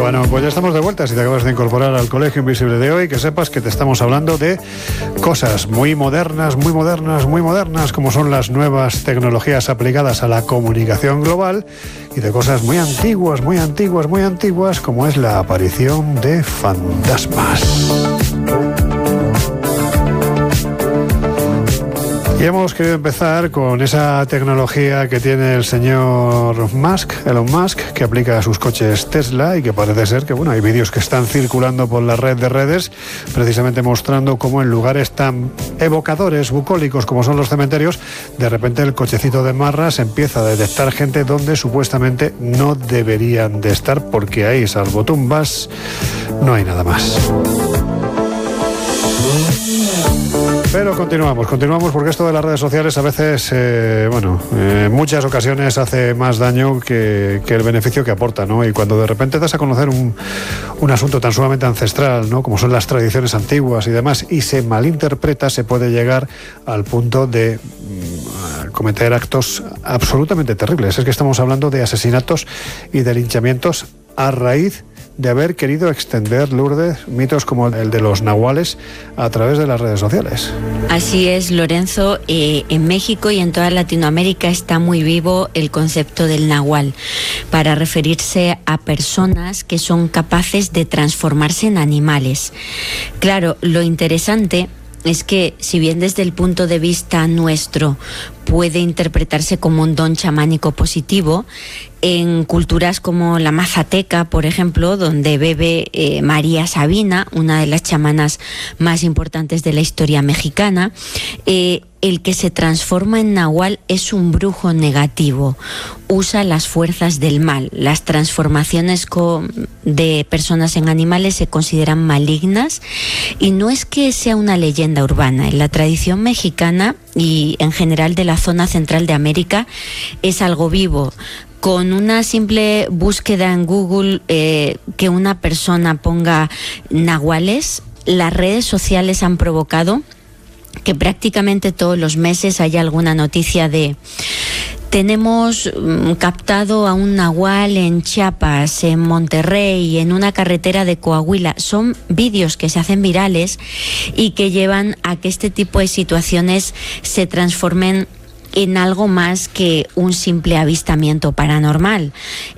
Bueno, pues ya estamos de vuelta. Si te acabas de incorporar al Colegio Invisible de hoy, que sepas que te estamos hablando de cosas muy modernas, como son las nuevas tecnologías aplicadas a la comunicación global, y de cosas muy antiguas, como es la aparición de fantasmas. Y hemos querido empezar con esa tecnología que tiene el señor Elon Musk, que aplica a sus coches Tesla, y que parece ser que, bueno, hay vídeos que están circulando por la red de redes, precisamente mostrando cómo en lugares tan evocadores, bucólicos como son los cementerios, de repente el cochecito de marras empieza a detectar gente donde supuestamente no deberían de estar, porque ahí, salvo tumbas, no hay nada más. Pero continuamos porque esto de las redes sociales a veces, en muchas ocasiones hace más daño que el beneficio que aporta, ¿no? Y cuando de repente das a conocer un asunto tan sumamente ancestral, ¿no?, como son las tradiciones antiguas y demás, y se malinterpreta, se puede llegar al punto de cometer actos absolutamente terribles. Es que estamos hablando de asesinatos y de linchamientos a raíz de haber querido extender, Lourdes, mitos como el de los nahuales a través de las redes sociales. Así es, Lorenzo. En México y en toda Latinoamérica está muy vivo el concepto del nahual, para referirse a personas que son capaces de transformarse en animales. Claro, lo interesante es que, si bien desde el punto de vista nuestro puede interpretarse como un don chamánico positivo, en culturas como la mazateca, por ejemplo, donde vive María Sabina, una de las chamanas más importantes de la historia mexicana, el que se transforma en nahual es un brujo negativo, usa las fuerzas del mal. Las transformaciones de personas en animales se consideran malignas, y no es que sea una leyenda urbana. En la tradición mexicana y en general de la zona central de América es algo vivo. Con una simple búsqueda en Google, que una persona ponga nahuales, las redes sociales han provocado que prácticamente todos los meses haya alguna noticia de: tenemos captado a un nahual en Chiapas, en Monterrey, en una carretera de Coahuila. Son vídeos que se hacen virales y que llevan a que este tipo de situaciones se transformen en algo más que un simple avistamiento paranormal.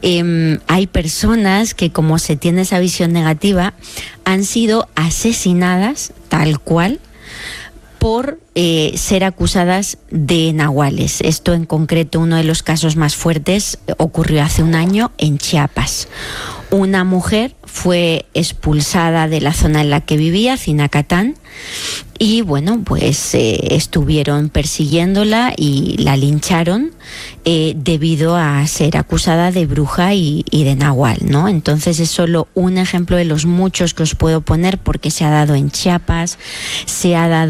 Hay personas que, como se tiene esa visión negativa, han sido asesinadas tal cual por ser acusadas de nahuales. Esto en concreto, uno de los casos más fuertes, ocurrió hace un año en Chiapas. Una mujer fue expulsada de la zona en la que vivía, Cinacatán, y bueno, pues estuvieron persiguiéndola y la lincharon debido a ser acusada de bruja y de nahual, ¿no? Entonces es solo un ejemplo de los muchos que os puedo poner, porque se ha dado en Chiapas, se ha dado